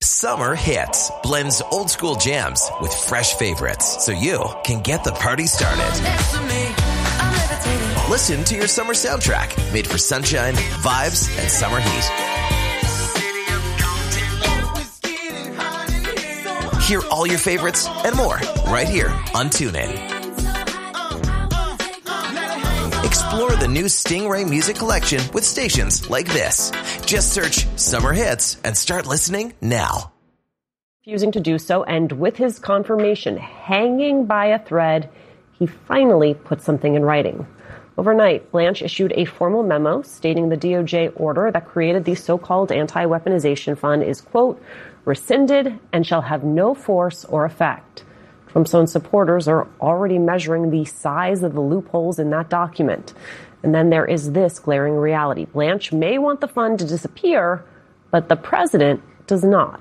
Summer Hits blends old school jams with fresh favorites so you can get the party started. Listen to your summer soundtrack made for sunshine, vibes, and summer heat. Hear all your favorites and more right here on TuneIn. Explore the new Stingray music collection with stations like this. Just search Summer Hits and start listening now. Refusing to do so, and with his confirmation hanging by a thread, he finally put something in writing. Overnight, Blanche issued a formal memo stating the DOJ order that created the so-called anti-weaponization fund is, quote, rescinded and shall have no force or effect. Trump's own supporters are already measuring the size of the loopholes in that document. And then there is this glaring reality. Blanche may want the fund to disappear, but the president does not.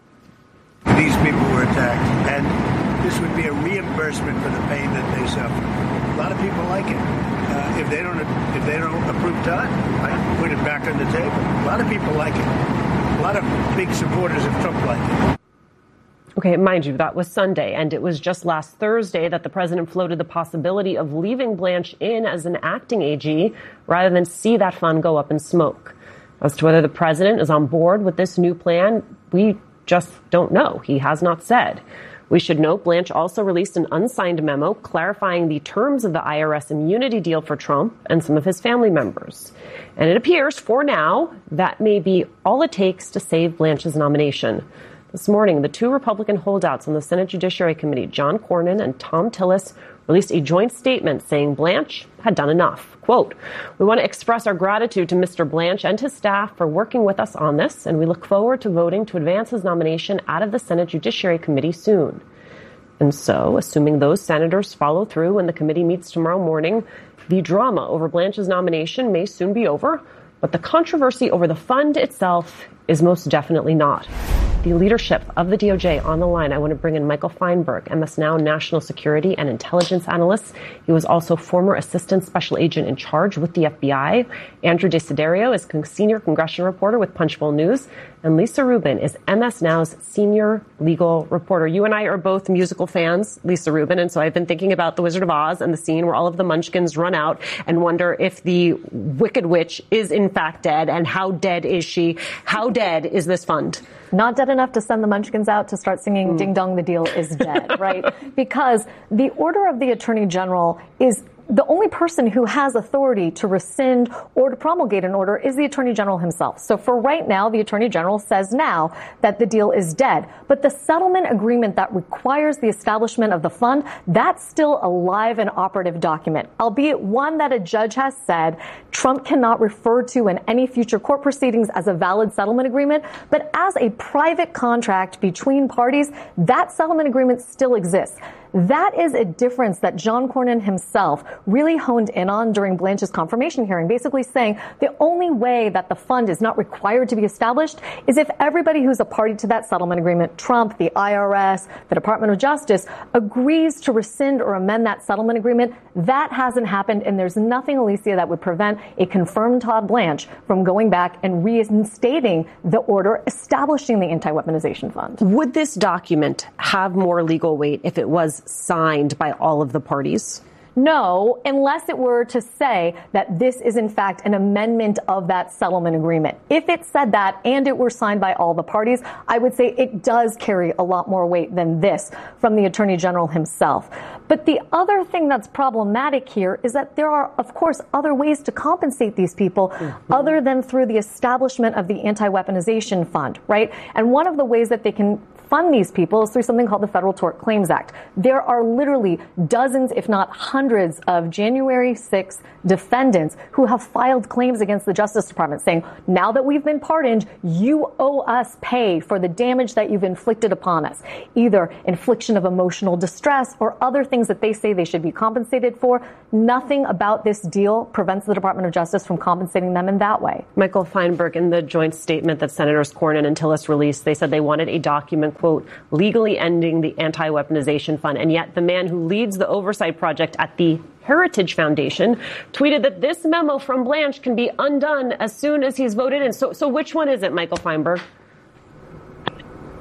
These people were attacked, and this would be a reimbursement for the pain that they suffered. A lot of people like it. If they don't approve time, I put it back on the table. A lot of people like it. A lot of big supporters of Trump like it. Okay, mind you, that was Sunday, and it was just last Thursday that the president floated the possibility of leaving Blanche in as an acting AG rather than see that fund go up in smoke. As to whether the president is on board with this new plan, we just don't know. He has not said. We should note Blanche also released an unsigned memo clarifying the terms of the IRS immunity deal for Trump and some of his family members. And it appears, for now, that may be all it takes to save Blanche's nomination. This morning, the two Republican holdouts on the Senate Judiciary Committee, John Cornyn and Thom Tillis, released a joint statement saying Blanche had done enough. Quote, we want to express our gratitude to Mr. Blanche and his staff for working with us on this, and we look forward to voting to advance his nomination out of the Senate Judiciary Committee soon. And so, assuming those senators follow through when the committee meets tomorrow morning, the drama over Blanche's nomination may soon be over, but the controversy over the fund itself is most definitely not. The leadership of the DOJ on the line. I want to bring in Michael Feinberg, MS Now National Security and Intelligence Analyst. He was also former Assistant Special Agent in charge with the FBI. Andrew Desiderio is Senior Congressional Reporter with Punchbowl News. And Lisa Rubin is MS Now's Senior Legal Reporter. You and I are both musical fans, Lisa Rubin, and so I've been thinking about The Wizard of Oz and the scene where all of the Munchkins run out and wonder if the Wicked Witch is in fact dead, and how dead is she? How dead is this fund? Not dead enough to send the Munchkins out to start singing Ding Dong, the Deal is Dead, right? Because the order of the Attorney General is the only person who has authority to rescind or to promulgate an order is the Attorney General himself. So for right now, the Attorney General says now that the deal is dead. But the settlement agreement that requires the establishment of the fund, that's still a live and operative document, albeit one that a judge has said Trump cannot refer to in any future court proceedings as a valid settlement agreement. But as a private contract between parties, that settlement agreement still exists. That is a difference that John Cornyn himself really honed in on during Blanche's confirmation hearing, basically saying the only way that the fund is not required to be established is if everybody who's a party to that settlement agreement, Trump, the IRS, the Department of Justice, agrees to rescind or amend that settlement agreement. That hasn't happened, and there's nothing, Alicia, that would prevent a confirmed Todd Blanche from going back and reinstating the order establishing the anti-weaponization fund. Would this document have more legal weight if it was signed by all of the parties? No, unless it were to say that this is in fact an amendment of that settlement agreement. If it said that and it were signed by all the parties, I would say it does carry a lot more weight than this from the Attorney General himself. But the other thing that's problematic here is that there are, of course, other ways to compensate these people other than through the establishment of the anti-weaponization fund, right? And one of the ways that they can fund these people is through something called the Federal Tort Claims Act. There are literally dozens, if not hundreds, of January 6th defendants who have filed claims against the Justice Department saying, now that we've been pardoned, you owe us pay for the damage that you've inflicted upon us, either infliction of emotional distress or other things that they say they should be compensated for. Nothing about this deal prevents the Department of Justice from compensating them in that way. Michael Feinberg, in the joint statement that Senators Cornyn and Tillis released, they said they wanted a document, quote, legally ending the anti-weaponization fund. And yet the man who leads the oversight project at the Heritage Foundation tweeted that this memo from Blanche can be undone as soon as he's voted in. So which one is it, Michael Feinberg?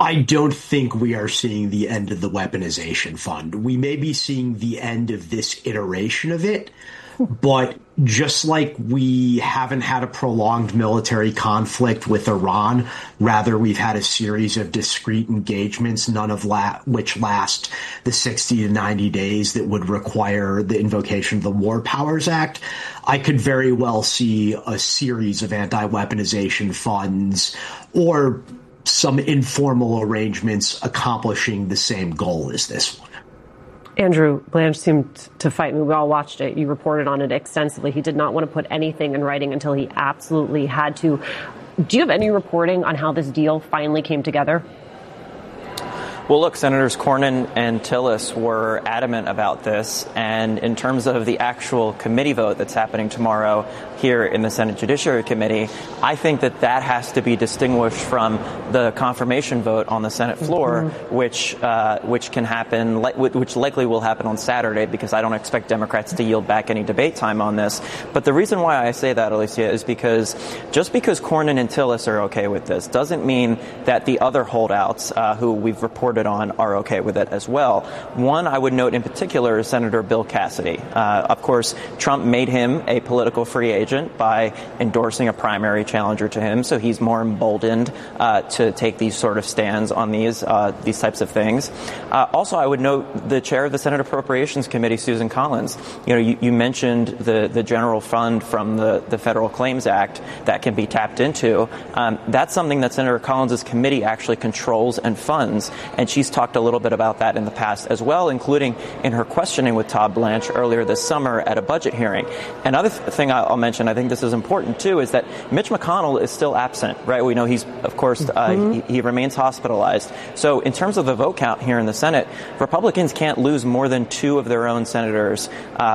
I don't think we are seeing the end of the weaponization fund. We may be seeing the end of this iteration of it, but just like we haven't had a prolonged military conflict with Iran, rather we've had a series of discrete engagements, none of which last the 60 to 90 days that would require the invocation of the War Powers Act, I could very well see a series of anti-weaponization funds or some informal arrangements accomplishing the same goal as this one. Andrew, Blanche seemed to fight me. We all watched it. You reported on it extensively. He did not want to put anything in writing until he absolutely had to. Do you have any reporting on how this deal finally came together? Well, look, Senators Cornyn and Tillis were adamant about this. And in terms of the actual committee vote that's happening tomorrow here in the Senate Judiciary Committee, I think that that has to be distinguished from the confirmation vote on the Senate floor, which can happen, which likely will happen on Saturday, because I don't expect Democrats to yield back any debate time on this. But the reason why I say that, Alicia, is because just because Cornyn and Tillis are okay with this doesn't mean that the other holdouts who we've reported on are okay with it as well. One I would note in particular is Senator Bill Cassidy. Of course, Trump made him a political free agent by endorsing a primary challenger to him, so he's more emboldened to take these sort of stands on these types of things. Also, I would note the chair of the Senate Appropriations Committee, Susan Collins. You mentioned the general fund from the Federal Claims Act that can be tapped into. That's something that Senator Collins' committee actually controls and funds, and she's talked a little bit about that in the past as well, including in her questioning with Todd Blanche earlier this summer at a budget hearing. Another thing I'll mention, I think this is important too, is that Mitch McConnell is still absent, right? We know he's, of course, he remains hospitalized. So in terms of the vote count here in the Senate, Republicans can't lose more than 2 of their own senators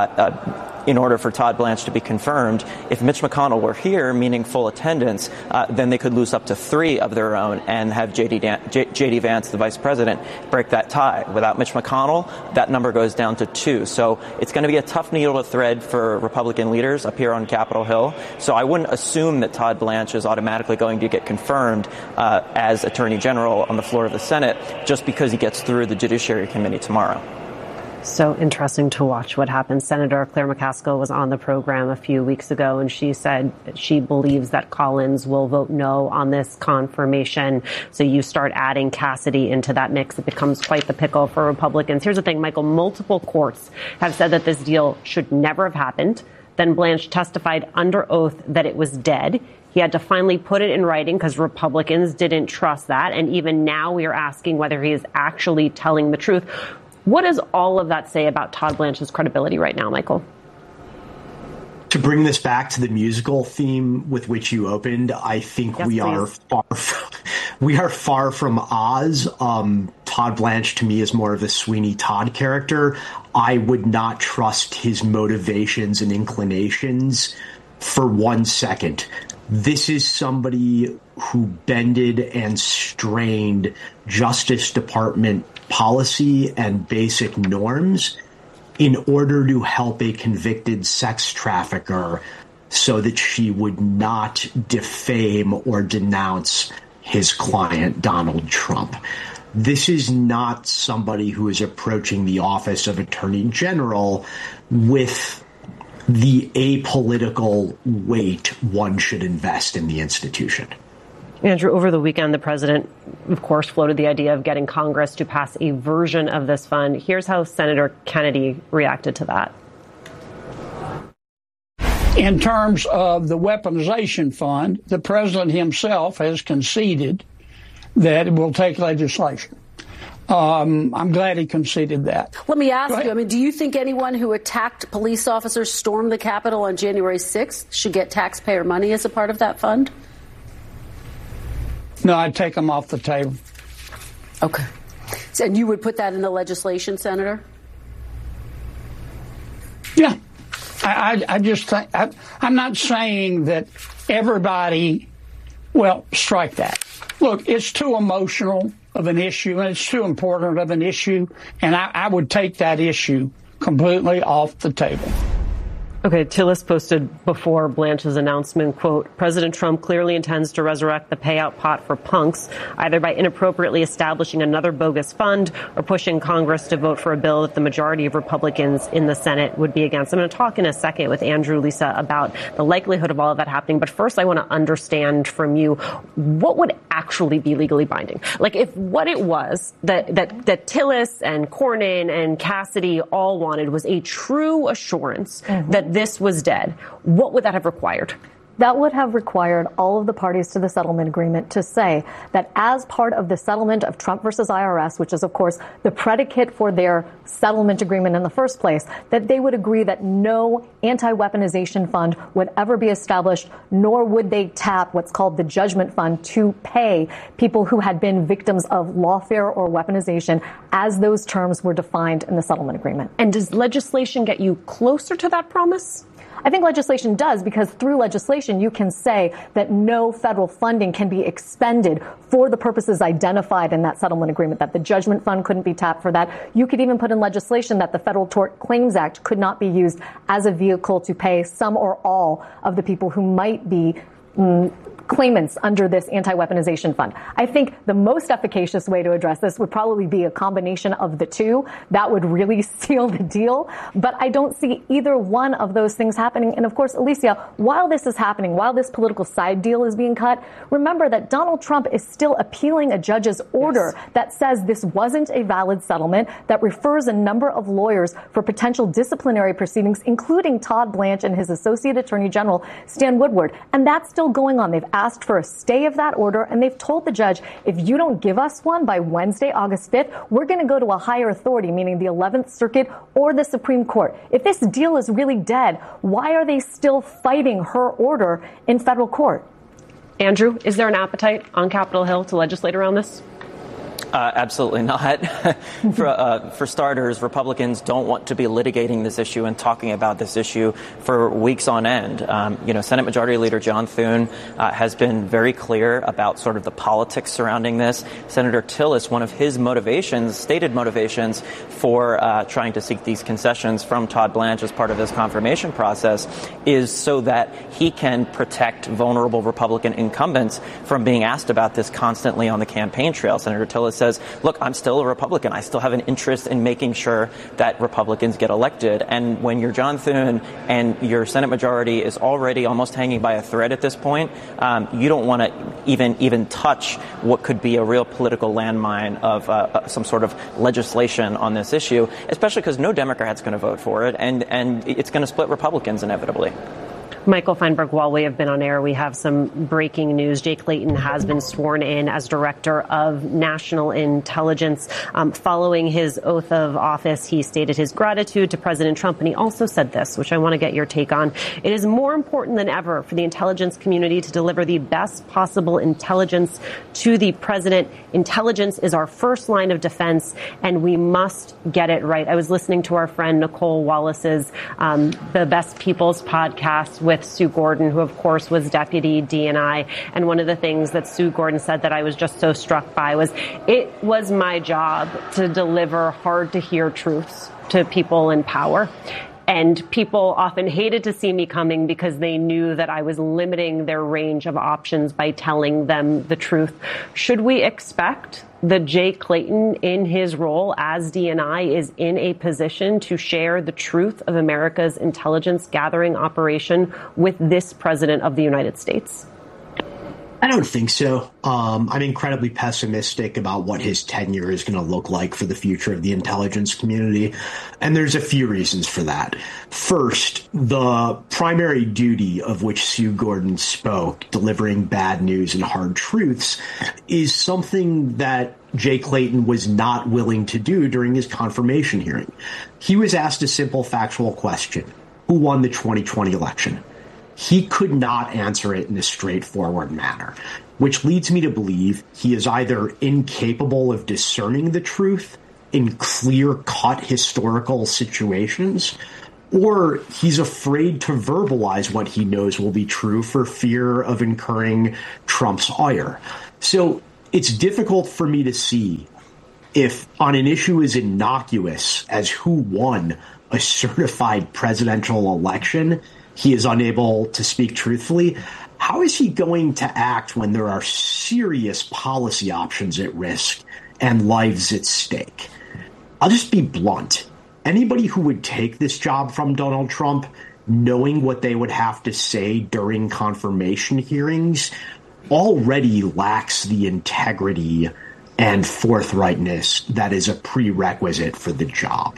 in order for Todd Blanche to be confirmed. If Mitch McConnell were here, meaning full attendance, then they could lose up to 3 of their own and have J.D. Vance, the vice president, break that tie. Without Mitch McConnell, that number goes down to 2. So it's going to be a tough needle to thread for Republican leaders up here on Capitol Hill. So I wouldn't assume that Todd Blanche is automatically going to get confirmed as Attorney General on the floor of the Senate just because he gets through the Judiciary Committee tomorrow. So interesting to watch what happens. Senator Claire McCaskill was on the program a few weeks ago, and she said she believes that Collins will vote no on this confirmation. So you start adding Cassidy into that mix, it becomes quite the pickle for Republicans. Here's the thing, Michael, multiple courts have said that this deal should never have happened. Then Blanche testified under oath that it was dead. He had to finally put it in writing because Republicans didn't trust that. And even now we are asking whether he is actually telling the truth. What does all of that say about Todd Blanche's credibility right now, Michael? To bring this back to the musical theme with which you opened, I think we are far from Oz. Todd Blanche, to me, is more of a Sweeney Todd character. I would not trust his motivations and inclinations for 1 second. This is somebody who bended and strained Justice Department policy and basic norms in order to help a convicted sex trafficker so that she would not defame or denounce his client, Donald Trump. This is not somebody who is approaching the office of Attorney General with the apolitical weight one should invest in the institution. Andrew, over the weekend, the president, of course, floated the idea of getting Congress to pass a version of this fund. Here's how Senator Kennedy reacted to that. In terms of the weaponization fund, the president himself has conceded that it will take legislation. I'm glad he conceded that. Let me ask you, do you think anyone who attacked police officers, stormed the Capitol on January 6th should get taxpayer money as a part of that fund? No, I'd take them off the table. Okay. And you would put that in the legislation, Senator? Yeah. I just think, I'm not saying that everybody, strike that. Look, it's too emotional of an issue, and it's too important of an issue, and I would take that issue completely off the table. Okay, Tillis posted before Blanche's announcement, quote, President Trump clearly intends to resurrect the payout pot for punks, either by inappropriately establishing another bogus fund or pushing Congress to vote for a bill that the majority of Republicans in the Senate would be against. I'm going to talk in a second with Andrew, Lisa, about the likelihood of all of that happening. But first, I want to understand from you, what would actually be legally binding? Like, if what it was that Tillis and Cornyn and Cassidy all wanted was a true assurance that this was dead, what would that have required? That would have required all of the parties to the settlement agreement to say that as part of the settlement of Trump versus IRS, which is, of course, the predicate for their settlement agreement in the first place, that they would agree that no anti-weaponization fund would ever be established, nor would they tap what's called the judgment fund to pay people who had been victims of lawfare or weaponization as those terms were defined in the settlement agreement. And does legislation get you closer to that promise? I think legislation does, because through legislation, you can say that no federal funding can be expended for the purposes identified in that settlement agreement, that the judgment fund couldn't be tapped for that. You could even put in legislation that the Federal Tort Claims Act could not be used as a vehicle to pay some or all of the people who might be claimants under this anti-weaponization fund. I think the most efficacious way to address this would probably be a combination of the two. That would really seal the deal. But I don't see either one of those things happening. And of course, Alicia, while this is happening, while this political side deal is being cut, remember that Donald Trump is still appealing a judge's order that says this wasn't a valid settlement, that refers a number of lawyers for potential disciplinary proceedings, including Todd Blanche and his Associate Attorney General, Stan Woodward. And that's still going on. They've asked for a stay of that order, and they've told the judge, if you don't give us one by Wednesday, August 5th, we're going to go to a higher authority, meaning the 11th Circuit or the Supreme Court. If this deal is really dead, why are they still fighting her order in federal court? Andrew, is there an appetite on Capitol Hill to legislate around this? Absolutely not. For starters, Republicans don't want to be litigating this issue and talking about this issue for weeks on end. Senate Majority Leader John Thune has been very clear about sort of the politics surrounding this. Senator Tillis, one of his stated motivations for trying to seek these concessions from Todd Blanche as part of his confirmation process is so that he can protect vulnerable Republican incumbents from being asked about this constantly on the campaign trail. Senator Tillis says, look, I'm still a Republican. I still have an interest in making sure that Republicans get elected. And when you're John Thune and your Senate majority is already almost hanging by a thread at this point, you don't want to even touch what could be a real political landmine of some sort of legislation on this issue, especially because no Democrat's going to vote for it, and it's going to split Republicans inevitably. Michael Feinberg, while we have been on air, we have some breaking news. Jay Clayton has been sworn in as Director of National Intelligence. Following his oath of office, he stated his gratitude to President Trump, and he also said this, which I want to get your take on. It is more important than ever for the intelligence community to deliver the best possible intelligence to the president. Intelligence is our first line of defense, and we must get it right. I was listening to our friend Nicole Wallace's The Best People's podcast with Sue Gordon, who, of course, was Deputy DNI. And one of the things that Sue Gordon said that I was just so struck by was, it was my job to deliver hard-to-hear truths to people in power. And people often hated to see me coming because they knew that I was limiting their range of options by telling them the truth. Should we expect that Jay Clayton, in his role as DNI, is in a position to share the truth of America's intelligence gathering operation with this president of the United States? I don't think so. I'm incredibly pessimistic about what his tenure is going to look like for the future of the intelligence community. And there's a few reasons for that. First, the primary duty of which Sue Gordon spoke, delivering bad news and hard truths, is something that Jay Clayton was not willing to do during his confirmation hearing. He was asked a simple factual question: who won the 2020 election? He could not answer it in a straightforward manner, which leads me to believe he is either incapable of discerning the truth in clear-cut historical situations, or he's afraid to verbalize what he knows will be true for fear of incurring Trump's ire. So it's difficult for me to see if on an issue as innocuous as who won a certified presidential election, he is unable to speak truthfully. How is he going to act when there are serious policy options at risk and lives at stake? I'll just be blunt. Anybody who would take this job from Donald Trump, knowing what they would have to say during confirmation hearings, already lacks the integrity and forthrightness that is a prerequisite for the job.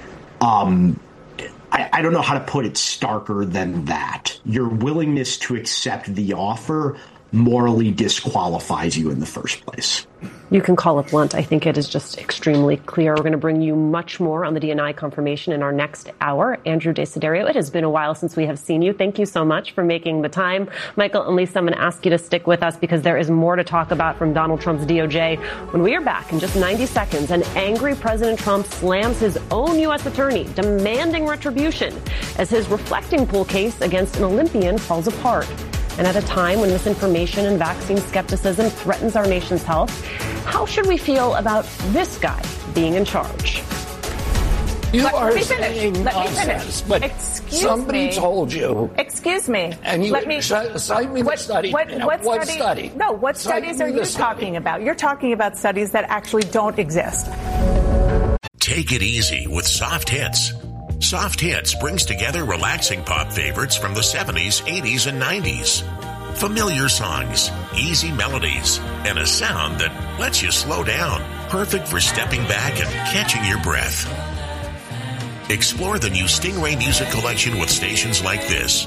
I don't know how to put it starker than that. Your willingness to accept the offer morally disqualifies you in the first place. You can call it blunt. I think it is just extremely clear. We're going to bring you much more on the DNI confirmation in our next hour. Andrew Desiderio, it has been a while since we have seen you. Thank you so much for making the time. Michael and Lisa, I'm going to ask you to stick with us because there is more to talk about from Donald Trump's DOJ. When we are back in just 90 seconds, an angry President Trump slams his own U.S. attorney, demanding retribution as his reflecting pool case against an Olympian falls apart. And at a time when misinformation and vaccine skepticism threatens our nation's health, how should we feel about this guy being in charge? Let me finish. But somebody told you. Excuse me. And you cite me the study. What study? No, what studies are you talking about? You're talking about studies that actually don't exist. Take it easy with Soft Hits. Soft Hits brings together relaxing pop favorites from the 70s, 80s, and 90s. Familiar songs, easy melodies, and a sound that lets you slow down. Perfect for stepping back and catching your breath. Explore the new Stingray Music Collection with stations like this.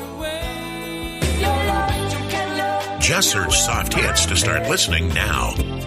Just search Soft Hits to start listening now.